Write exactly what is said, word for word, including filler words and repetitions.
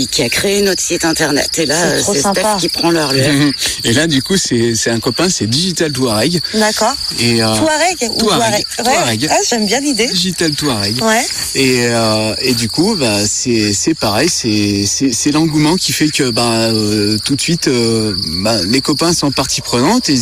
qui a créé notre site internet. Et là, C'est trop c'est sympa. Steph qui prend le relais. Mhm. Et là, du coup, c'est, c'est un copain, c'est Digital Touareg. D'accord. Et, euh, Touareg ou Touareg. Ouais. Touareg. Ah, j'aime bien l'idée. Digital Touareg. Ouais. Et, euh, et du coup, bah, c'est, c'est pareil, c'est, c'est, c'est l'engouement qui fait que bah, euh, tout de suite, euh, bah, les copains sont partie prenante et